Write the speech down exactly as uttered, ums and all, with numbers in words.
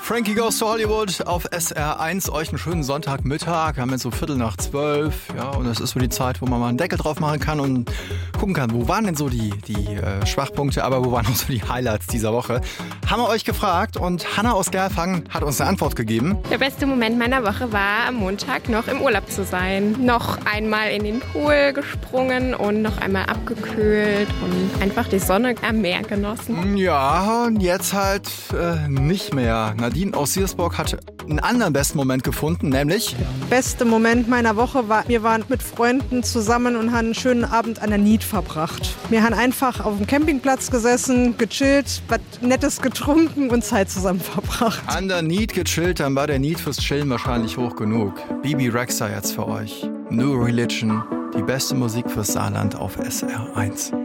Frankie Goes to Hollywood auf S R eins. Euch einen schönen Sonntagmittag. Wir haben jetzt so Viertel nach zwölf. Ja, und das ist so die Zeit, wo man mal einen Deckel drauf machen kann und gucken kann, wo waren denn so die, die äh, Schwachpunkte, aber wo waren auch so die Highlights dieser Woche. Haben wir euch gefragt und Hannah aus Gerfang hat uns eine Antwort gegeben. Der beste Moment meiner Woche war, am Montag noch im Urlaub zu sein. Noch einmal in den Pool gesprungen und noch einmal abgekühlt und einfach die Sonne am Meer genossen. Ja, und jetzt halt äh, nicht mehr. Nadine aus Siersburg hat einen anderen besten Moment gefunden, nämlich... Beste Moment meiner Woche war, wir waren mit Freunden zusammen und haben einen schönen Abend an der Nied verbracht. Wir haben einfach auf dem Campingplatz gesessen, gechillt, was Nettes getrunken und Zeit zusammen verbracht. An der Nied gechillt, dann war der Need fürs Chillen wahrscheinlich hoch genug. Bibi Rexha jetzt für euch. New Religion, die beste Musik fürs Saarland auf S R eins.